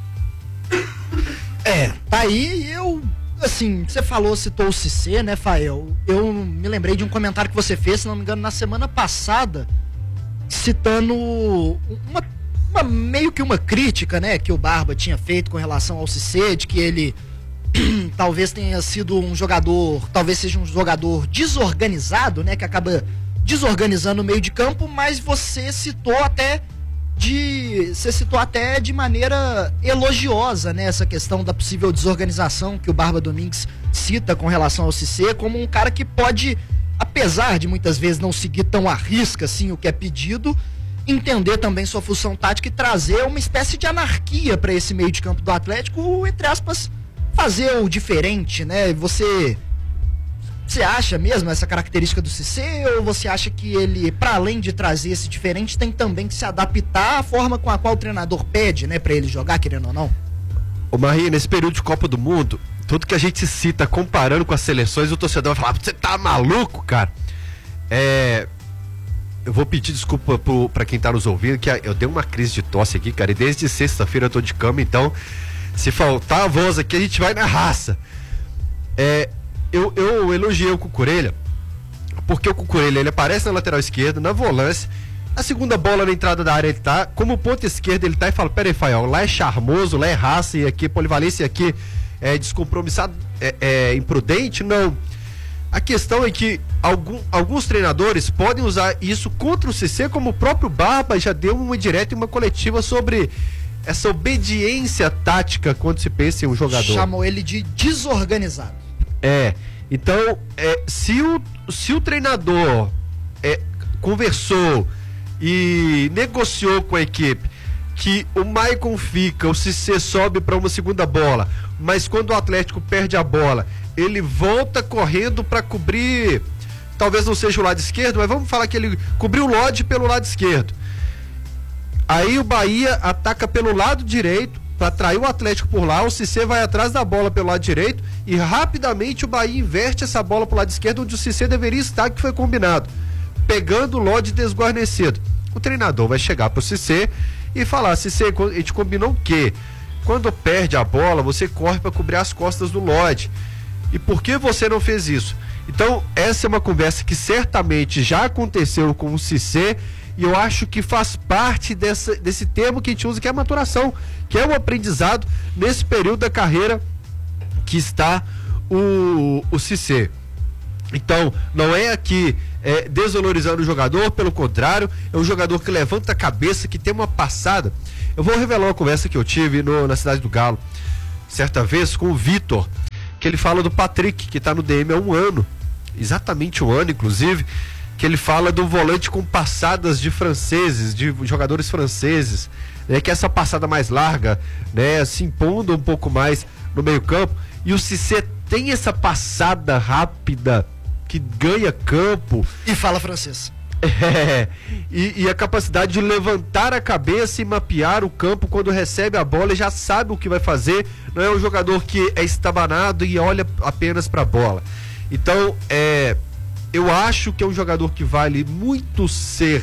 Tá aí. Eu, assim, você citou o Cissé, né, Fael? Eu me lembrei de um comentário que você fez, se não me engano, na semana passada, citando meio que uma crítica, né, que o Barba tinha feito com relação ao Cissé, de que ele talvez tenha sido um jogador, talvez seja um jogador desorganizado, né, que acaba desorganizando o meio de campo, mas você citou até de maneira elogiosa, né, essa questão da possível desorganização que o Barba Domingues cita com relação ao Cissé, como um cara que pode, apesar de muitas vezes não seguir tão à risca assim o que é pedido, entender também sua função tática e trazer uma espécie de anarquia para esse meio de campo do Atlético, entre aspas, fazer o diferente, né? Você acha mesmo essa característica do Cissé, ou você acha que ele, para além de trazer esse diferente, tem também que se adaptar à forma com a qual o treinador pede, né, para ele jogar, querendo ou não? Ô Maria, nesse período de Copa do Mundo, tudo que a gente cita comparando com as seleções, o torcedor vai falar, você tá maluco, cara? Eu vou pedir desculpa pra quem tá nos ouvindo, que eu dei uma crise de tosse aqui, cara, e desde sexta-feira eu tô de cama, então se faltar a voz aqui, a gente vai na raça. Eu elogiei o Cucurella, porque o Cucurella, ele aparece na lateral esquerda, na volância, a segunda bola na entrada da área ele tá, como ponta esquerda ele tá e fala, peraí, Fael, lá é charmoso, lá é raça, e aqui polivalência, e aqui é descompromissado, imprudente, não. A questão é que alguns treinadores podem usar isso contra o Cissé, como o próprio Barba já deu uma indireta e uma coletiva sobre essa obediência tática quando se pensa em um jogador. Chamou ele de desorganizado. Então, se o treinador conversou e negociou com a equipe que o Maicon fica, o Cissé sobe para uma segunda bola, mas quando o Atlético perde a bola, ele volta correndo para cobrir, talvez não seja o lado esquerdo, mas vamos falar que ele cobriu o Lodge pelo lado esquerdo. Aí o Bahia ataca pelo lado direito para atrair o Atlético por lá, o Cissé vai atrás da bola pelo lado direito e rapidamente o Bahia inverte essa bola pro lado esquerdo, onde o Cissé deveria estar, que foi combinado, pegando o Lodge desguarnecido. O treinador vai chegar pro Cissé e falar, Cissé, a gente combinou o quê? Quando perde a bola, você corre para cobrir as costas do Lodge. E por que você não fez isso? Então, essa é uma conversa que certamente já aconteceu com o Cissé E eu acho que faz parte desse termo que a gente usa, que é a maturação, que é o aprendizado nesse período da carreira que está o Cissé. Então, não é aqui desvalorizando o jogador, pelo contrário, é um jogador que levanta a cabeça, que tem uma passada. Eu vou revelar uma conversa que eu tive na Cidade do Galo, certa vez, com o Vitor, que ele fala do Patrick, que está no DM há 1 ano, exatamente 1 ano, inclusive, que ele fala do volante com passadas de franceses, de jogadores franceses, né, que é essa passada mais larga, né, se impondo um pouco mais no meio campo, e o Cissé tem essa passada rápida, que ganha campo. E fala francês. E a capacidade de levantar a cabeça e mapear o campo quando recebe a bola e já sabe o que vai fazer. Não é um jogador que é estabanado e olha apenas para a bola. Então, eu acho que é um jogador que vale muito ser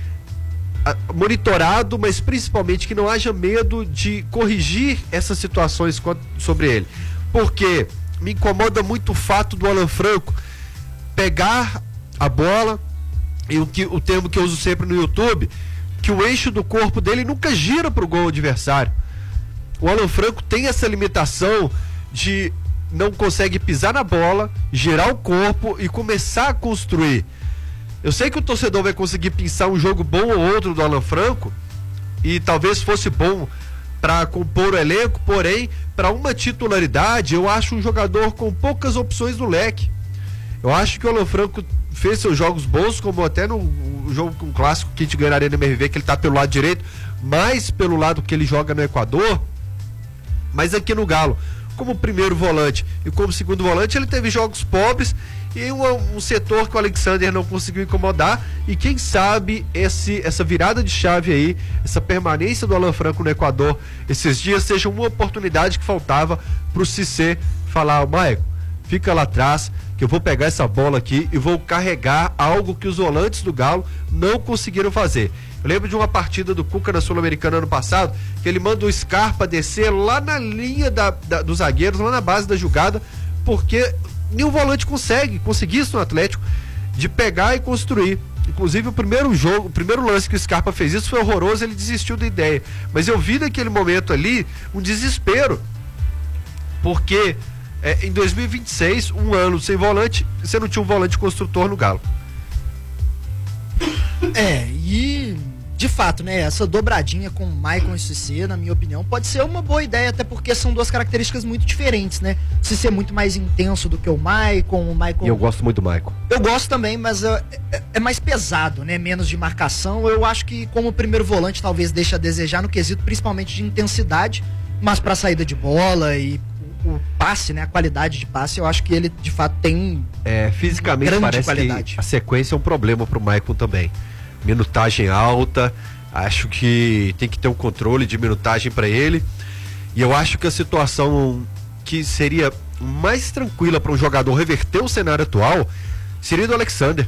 monitorado, mas principalmente que não haja medo de corrigir essas situações sobre ele. Porque me incomoda muito o fato do Alan Franco pegar a bola, e o termo que eu uso sempre no YouTube, que o eixo do corpo dele nunca gira para o gol adversário. O Alan Franco tem essa limitação de não consegue pisar na bola, girar o corpo e começar a construir. Eu sei que o torcedor vai conseguir pensar um jogo bom ou outro do Alan Franco, e talvez fosse bom para compor o elenco, porém, para uma titularidade, eu acho um jogador com poucas opções no leque. Eu acho que o Alan Franco fez seus jogos bons, como até no jogo com o clássico que a gente ganharia no MRV, que ele tá pelo lado direito, mais pelo lado que ele joga no Equador. Mas aqui no Galo, como primeiro volante e como segundo volante, ele teve jogos pobres e um setor que o Alexander não conseguiu incomodar. E quem sabe essa virada de chave aí, essa permanência do Alan Franco no Equador esses dias, seja uma oportunidade que faltava pro Cissé falar: Maicon, fica lá atrás, que eu vou pegar essa bola aqui e vou carregar algo que os volantes do Galo não conseguiram fazer. Eu lembro de uma partida do Cuca na Sul-Americana ano passado, que ele manda o Scarpa descer lá na linha dos zagueiros, lá na base da jogada, porque nenhum volante conseguir isso no Atlético, de pegar e construir. Inclusive o primeiro lance que o Scarpa fez isso foi horroroso, ele desistiu da ideia. Mas eu vi naquele momento ali um desespero, porque em 2026, 1 ano sem volante, você não tinha um volante construtor no Galo. E de fato, né, essa dobradinha com o Maicon e o Cissé, na minha opinião, pode ser uma boa ideia, até porque são duas características muito diferentes, né? O Cissé é muito mais intenso do que o Maicon. E eu gosto muito do Maicon. Eu gosto também, mas é mais pesado, né? Menos de marcação. Eu acho que como primeiro volante talvez deixe a desejar no quesito principalmente de intensidade, mas para saída de bola e o passe, né, a qualidade de passe, eu acho que ele de fato tem fisicamente grande parece qualidade. Que a sequência é um problema pro Maicon também. Minutagem alta, acho que tem que ter um controle de minutagem para ele. E eu acho que a situação que seria mais tranquila para um jogador reverter o cenário atual seria do Alexander.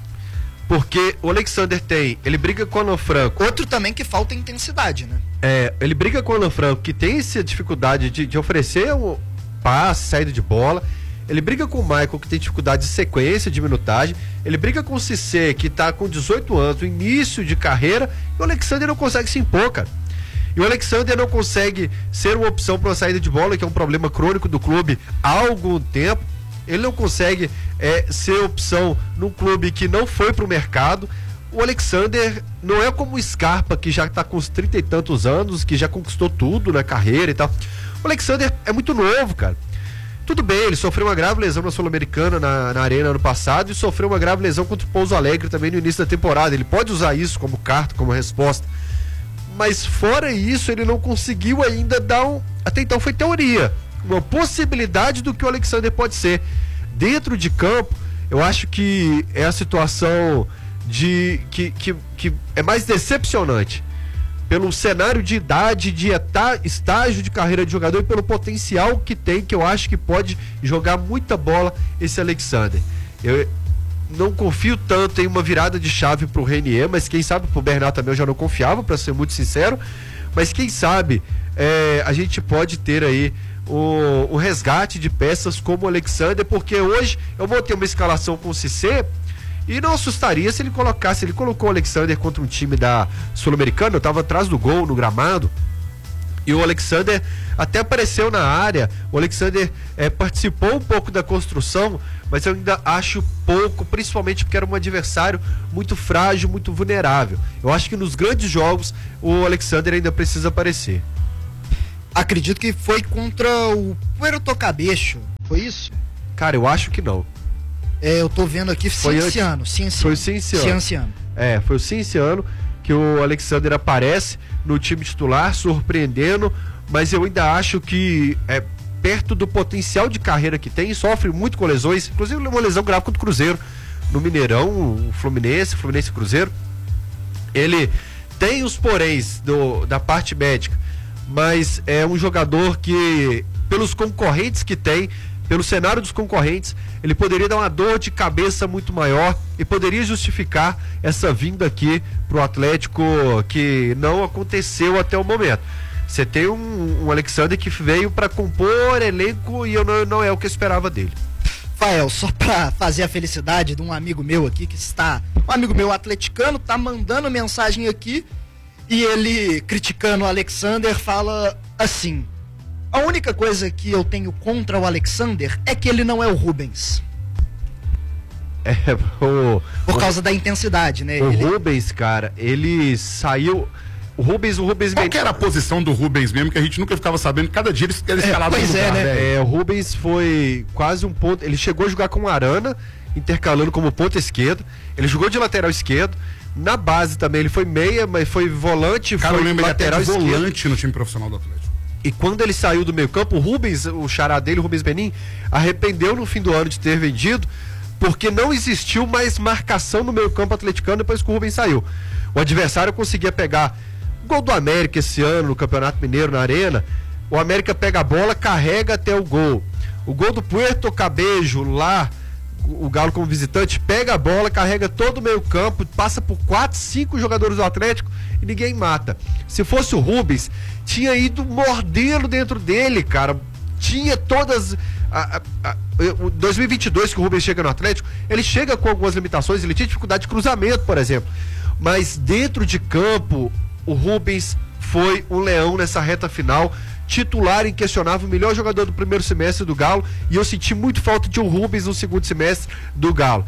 Porque o Alexander ele briga com o Alan Franco. Outro também que falta intensidade, né? Ele briga com o Alan Franco, que tem essa dificuldade de oferecer um passe, saída de bola. Ele briga com o Maicon, que tem dificuldade de sequência, de minutagem. Ele briga com o Cissé, que tá com 18 anos, no início de carreira. E o Alexander não consegue se impor, cara. E o Alexander não consegue ser uma opção para uma saída de bola, que é um problema crônico do clube há algum tempo. Ele não consegue ser opção num clube que não foi pro mercado. O Alexander não é como o Scarpa, que já tá com uns 30 e tantos anos, que já conquistou tudo na carreira e tal. O Alexander é muito novo, cara. Tudo bem, ele sofreu uma grave lesão na Sul-Americana, na Arena, ano passado, e sofreu uma grave lesão contra o Pouso Alegre também no início da temporada. Ele pode usar isso como carta, como resposta. Mas fora isso, ele não conseguiu ainda dar até então foi teoria, uma possibilidade do que o Alexander pode ser. Dentro de campo, eu acho que é a situação que é mais decepcionante. Pelo cenário de idade, de estágio de carreira de jogador e pelo potencial que tem, que eu acho que pode jogar muita bola esse Alexander. Eu não confio tanto em uma virada de chave pro Renier, mas quem sabe pro Bernal também eu já não confiava, para ser muito sincero, mas quem sabe a gente pode ter aí o resgate de peças como o Alexander, porque hoje eu vou ter uma escalação com o Cissé E não assustaria se ele colocou o Alexander contra um time da Sul-Americana. Eu tava atrás do gol no gramado e o Alexander até apareceu na área. O Alexander participou um pouco da construção, mas eu ainda acho pouco, principalmente porque era um adversário muito frágil, muito vulnerável. Eu acho que nos grandes jogos o Alexander ainda precisa aparecer. Acredito que foi contra o Puerto Cabeixo, foi isso? Cara, eu acho que não. Eu tô vendo aqui Cienciano. Foi o Cienciano. Foi o Cienciano que o Alexander aparece no time titular, surpreendendo, mas eu ainda acho que perto do potencial de carreira que tem, sofre muito com lesões, inclusive uma lesão grave contra o Cruzeiro, no Mineirão, o Fluminense e Cruzeiro. Ele tem os poréns da parte médica, mas é um jogador que, pelos concorrentes que tem, pelo cenário dos concorrentes, ele poderia dar uma dor de cabeça muito maior e poderia justificar essa vinda aqui pro Atlético, que não aconteceu até o momento. Você tem um Alexander que veio para compor elenco e não é o que eu esperava dele. Fael, só para fazer a felicidade de um amigo meu aqui um amigo meu atleticano, tá mandando mensagem aqui e ele, criticando o Alexander, fala assim: a única coisa que eu tenho contra o Alexander é que ele não é o Rubens. Por causa da intensidade, né? Rubens, cara, ele saiu... O Rubens... Qual que era a posição do Rubens mesmo, que a gente nunca ficava sabendo? Cada dia ele escalava no lugar, né? O Rubens foi quase um ponto... Ele chegou a jogar com o Arana, intercalando como ponta esquerda. Ele jogou de lateral esquerdo. Na base também ele foi meia, mas foi volante, cara, foi lateral esquerdo. Volante no time profissional do Atlético. E quando ele saiu do meio campo, o Rubens, o xará dele, o Rubens Benin, arrependeu no fim do ano de ter vendido, porque não existiu mais marcação no meio campo atleticano depois que o Rubens saiu. O adversário conseguia pegar gol do América esse ano no Campeonato Mineiro, na Arena. O América pega a bola, carrega até o gol. O gol do Puerto Cabeixo lá, o Galo como visitante, pega a bola, carrega todo o meio campo, passa por 4, 5 jogadores do Atlético e ninguém mata. Se fosse o Rubens, tinha ido mordendo dentro dele, cara. Tinha todas... 2022 que o Rubens chega no Atlético, ele chega com algumas limitações, ele tinha dificuldade de cruzamento, por exemplo. Mas dentro de campo, o Rubens foi um leão nessa reta final, titular, inquestionável, o melhor jogador do primeiro semestre do Galo, e eu senti muito falta de um Rubens no segundo semestre do Galo.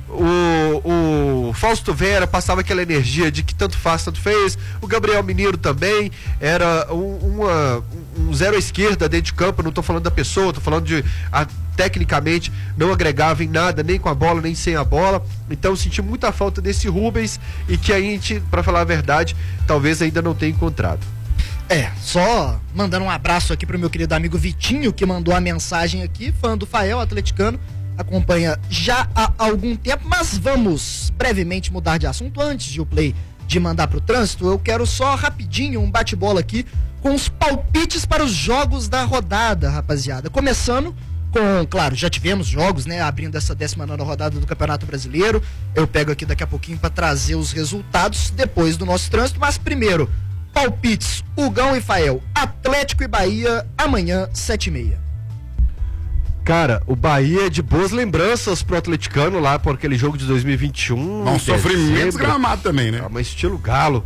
O Fausto Vera passava aquela energia de que tanto faz, tanto fez. O Gabriel Mineiro também era um zero à esquerda dentro de campo. Não estou falando da pessoa, estou falando de tecnicamente não agregava em nada, nem com a bola, nem sem a bola. Então eu senti muita falta desse Rubens e que a gente, para falar a verdade, talvez ainda não tenha encontrado. Só mandando um abraço aqui pro meu querido amigo Vitinho, que mandou a mensagem aqui, fã do Fael, atleticano, acompanha já há algum tempo, mas vamos brevemente mudar de assunto. Antes de o Play de mandar pro trânsito, eu quero só rapidinho um bate-bola aqui com os palpites para os jogos da rodada, rapaziada. Começando com, claro, já tivemos jogos, né, abrindo essa 19ª rodada do Campeonato Brasileiro. Eu pego aqui daqui a pouquinho para trazer os resultados depois do nosso trânsito, mas primeiro, palpites, Hugão e Fael, Atlético e Bahia, amanhã, 7h30. Cara, o Bahia é de boas lembranças pro atleticano lá por aquele jogo de 2021. Um sofrimento desgramado também, né? Mas estilo Galo.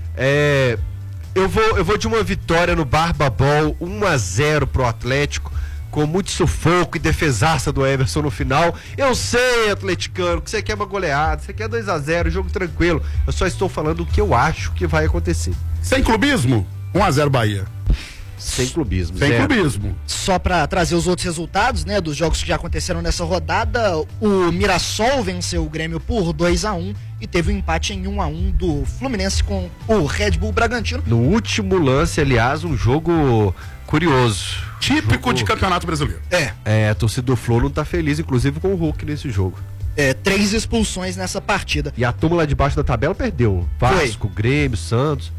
Eu vou de uma vitória no Barbabol, 1-0 pro Atlético, com muito sufoco e defesaça do Everson no final. Eu sei, atleticano, que você quer uma goleada, você quer 2-0, jogo tranquilo. Eu só estou falando o que eu acho que vai acontecer. Sem clubismo, 1-0 Bahia. Sem clubismo. Sem clubismo. Só para trazer os outros resultados, né, dos jogos que já aconteceram nessa rodada, o Mirassol venceu o Grêmio por 2-1 e teve um empate em 1-1 do Fluminense com o Red Bull Bragantino. No último lance, aliás, um jogo curioso. Típico de Campeonato Brasileiro. A torcida do Flu não tá feliz, inclusive com o Hulk nesse jogo. 3 expulsões nessa partida. E a turma lá debaixo da tabela perdeu. Vasco, Grêmio, Santos.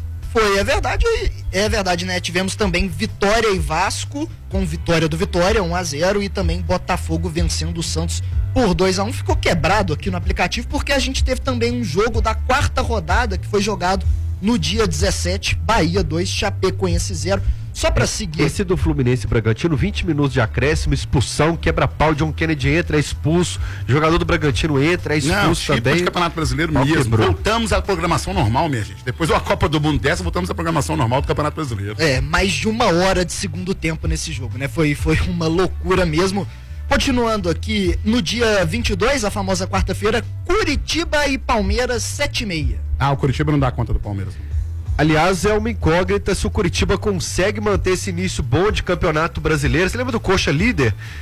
É verdade, né? Tivemos também Vitória e Vasco, com vitória do Vitória, 1-0, e também Botafogo vencendo o Santos por 2-1. Ficou quebrado aqui no aplicativo, porque a gente teve também um jogo da 4ª rodada, que foi jogado no dia 17, Bahia 2, Chapecoense 0. Só pra seguir. Esse do Fluminense e Bragantino, 20 minutos de acréscimo, expulsão, quebra-pau, John Kennedy entra, é expulso, jogador do Bragantino entra, é expulso também. De Campeonato Brasileiro mesmo. Voltamos à programação normal, minha gente. Depois de uma Copa do Mundo dessa, voltamos à programação normal do Campeonato Brasileiro. Mais de 1 hora de segundo tempo nesse jogo, né? Foi uma loucura mesmo. Continuando aqui, no dia 22, a famosa quarta-feira, Curitiba e Palmeiras, 7h30. O Curitiba não dá conta do Palmeiras. Aliás, é uma incógnita se o Curitiba consegue manter esse início bom de campeonato brasileiro. Você lembra do Coxa líder?